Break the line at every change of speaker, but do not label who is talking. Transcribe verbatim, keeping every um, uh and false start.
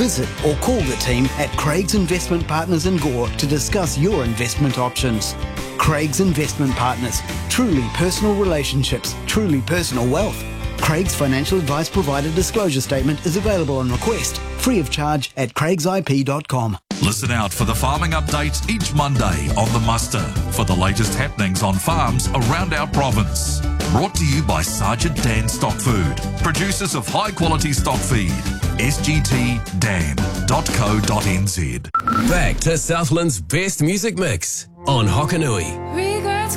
Visit or call the team at Craig's Investment Partners in Gore to discuss your investment options. Craig's Investment Partners. Truly personal relationships, truly personal wealth. Craig's financial advice provider disclosure statement is available on request, free of charge at craigs I P dot com.
Listen out for the farming updates each Monday on The Muster for the latest happenings on farms around our province. Brought to you by Sergeant Dan Stock Food, producers of high-quality stock feed. s g t dan dot co dot n z.
Back to Southland's best music mix on Hokanui.